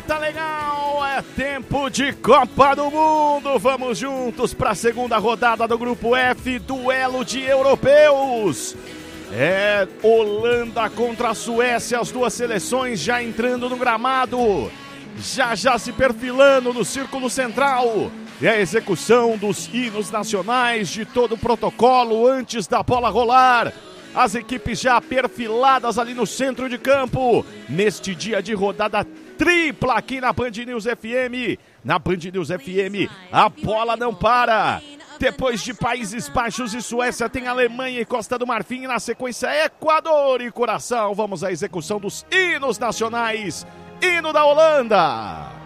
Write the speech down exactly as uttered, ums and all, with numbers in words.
tá legal, é tempo de Copa do Mundo. Vamos juntos para a segunda rodada do Grupo F, duelo de europeus. É Holanda contra a Suécia, as duas seleções já entrando no gramado, já já se perfilando no círculo central. E a execução dos hinos nacionais, de todo o protocolo antes da bola rolar. As equipes já perfiladas ali no centro de campo, neste dia de rodada tripla aqui na Band News F M. Na Band News F M, a bola não para. Depois de Países Baixos e Suécia, tem Alemanha e Costa do Marfim. E na sequência, Equador e Curaçao. Vamos à execução dos hinos nacionais. Hino da Holanda.